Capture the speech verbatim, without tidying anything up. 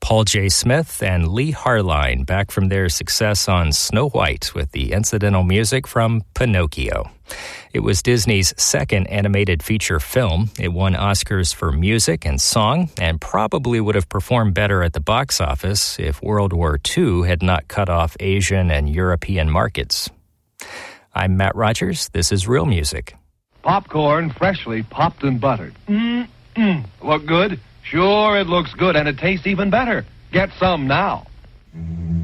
Paul J. Smith and Lee Harline, back from their success on Snow White with the incidental music from Pinocchio. It was Disney's second animated feature film. It won Oscars for music and song and probably would have performed better at the box office if World War Two had not cut off Asian and European markets. I'm Matt Rogers. This is Real Music. Popcorn freshly popped and buttered. Mmm, look good? Sure, it looks good, and it tastes even better. Get some now.